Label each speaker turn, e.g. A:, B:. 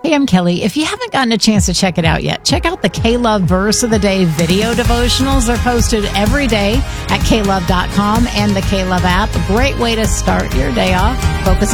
A: Hey, I'm Kelly. If you haven't gotten a chance to check it out yet, check out the K-Love Verse of the Day video devotionals. They're posted every day at klove.com and the K-Love app. A great way to start your day off. Focus